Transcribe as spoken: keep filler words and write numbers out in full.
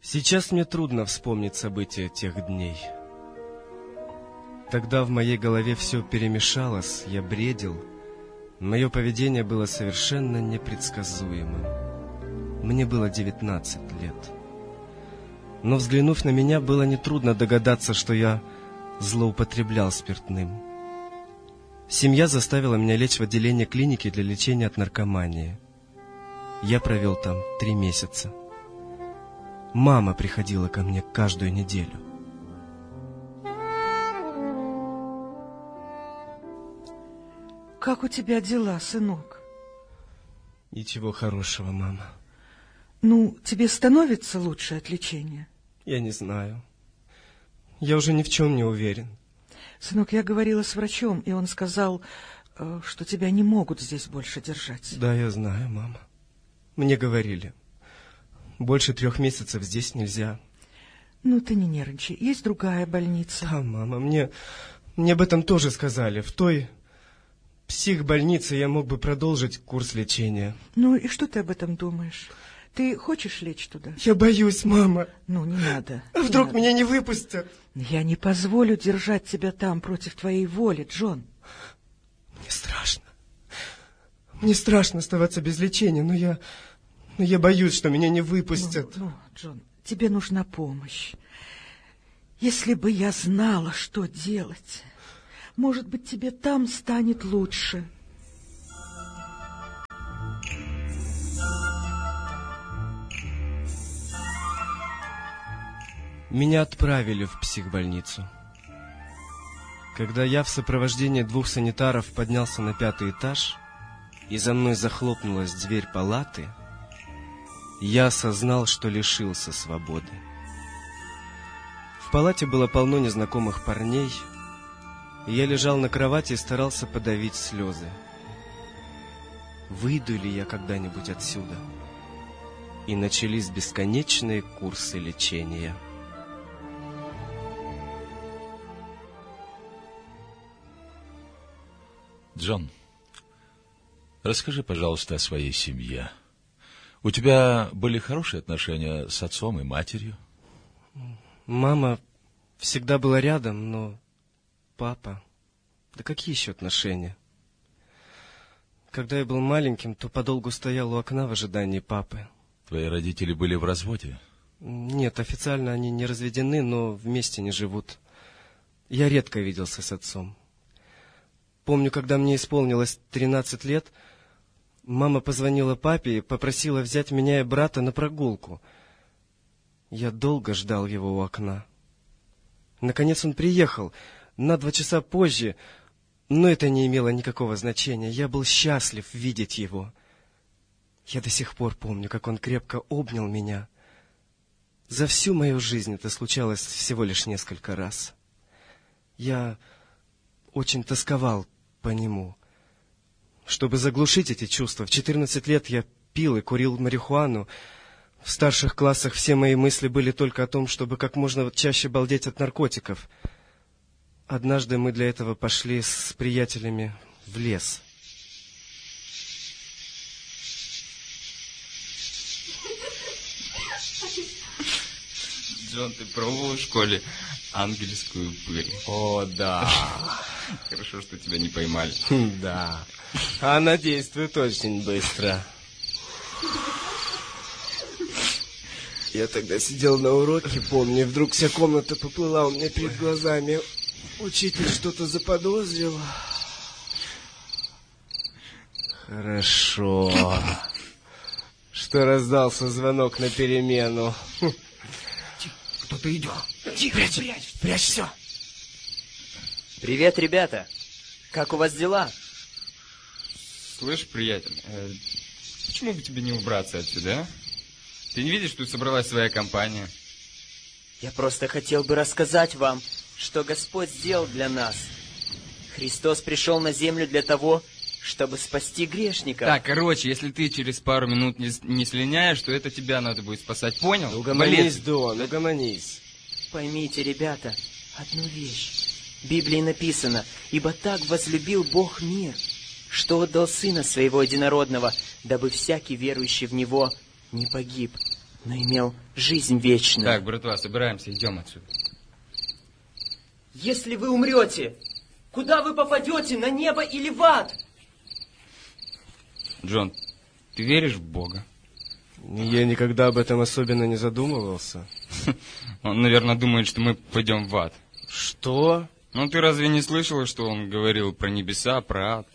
Сейчас мне трудно вспомнить события тех дней. Тогда в моей голове все перемешалось, я бредил. Мое поведение было совершенно непредсказуемым. Мне было девятнадцать лет. Но, взглянув на меня, было нетрудно догадаться, что я злоупотреблял спиртным. Семья заставила меня лечь в отделение клиники для лечения от наркомании. Я провел там три месяца. Мама приходила ко мне каждую неделю. Как у тебя дела, сынок? Ничего хорошего, мама. Ну, тебе становится лучше от лечения? Я не знаю. Я уже ни в чем не уверен. Сынок, я говорила с врачом, и он сказал, что тебя не могут здесь больше держать. Да, я знаю, мама. Мне говорили. Больше трех месяцев здесь нельзя. Ну, ты не нервничай. Есть другая больница. Да, мама, мне, мне об этом тоже сказали. В той психбольнице я мог бы продолжить курс лечения. Ну, и что ты об этом думаешь? Ты хочешь лечь туда? Я боюсь, мама. Ну, не надо. А не вдруг надо. меня не выпустят? Я не позволю держать тебя там против твоей воли, Джон. Мне страшно. Мне страшно оставаться без лечения, но я, но я боюсь, что меня не выпустят. Ну, ну, Джон, тебе нужна помощь. Если бы я знала, что делать, может быть, тебе там станет лучше. Меня отправили в психбольницу. Когда я в сопровождении двух санитаров поднялся на пятый этаж, и за мной захлопнулась дверь палаты, я осознал, что лишился свободы. В палате было полно незнакомых парней, и я лежал на кровати и старался подавить слезы. Выйду ли я когда-нибудь отсюда? И начались бесконечные курсы лечения. Джон, расскажи, пожалуйста, о своей семье. У тебя были хорошие отношения с отцом и матерью? Мама всегда была рядом, но папа... Да какие еще отношения? Когда я был маленьким, то подолгу стоял у окна в ожидании папы. Твои родители были в разводе? Нет, официально они не разведены, но вместе не живут. Я редко виделся с отцом. Помню, когда мне исполнилось тринадцать лет, мама позвонила папе и попросила взять меня и брата на прогулку. Я долго ждал его у окна. Наконец он приехал, на два часа позже, но это не имело никакого значения. Я был счастлив видеть его. Я до сих пор помню, как он крепко обнял меня. За всю мою жизнь это случалось всего лишь несколько раз. Я очень тосковал по нему. Чтобы заглушить эти чувства, в четырнадцать лет я пил и курил марихуану. В старших классах все мои мысли были только о том, чтобы как можно чаще балдеть от наркотиков. Однажды мы для этого пошли с приятелями в лес. Джон, ты пробовал в школе ангельскую пыль? О, да. Хорошо, что тебя не поймали. Да. Она действует очень быстро. Я тогда сидел на уроке, помню, и вдруг вся комната поплыла у меня перед глазами. Учитель что-то заподозрил. Хорошо, что раздался звонок на перемену. Кто-то идет. Тихо, прячь, прячь, прячь все. Привет, ребята. Как у вас дела? Слышь, приятель, э, почему бы тебе не убраться отсюда, а? Ты не видишь, что собралась своя компания? Я просто хотел бы рассказать вам, что Господь сделал для нас. Христос пришел на землю для того, чтобы спасти грешника. Так, короче, если ты через пару минут не, не слиняешь, то это тебя надо будет спасать, понял? Угомонись, Дон, угомонись. Поймите, ребята, одну вещь. В Библии написано: «Ибо так возлюбил Бог мир, что отдал Сына Своего Единородного, дабы всякий верующий в Него не погиб, но имел жизнь вечную. Так, братва, собираемся, идем отсюда. Если вы умрете, куда вы попадете, на небо или в ад? Джон, ты веришь в Бога? Я никогда об этом особенно не задумывался. Он, наверное, думает, что мы пойдем в ад. Что? Ну, ты разве не слышал, что он говорил про небеса, про ад?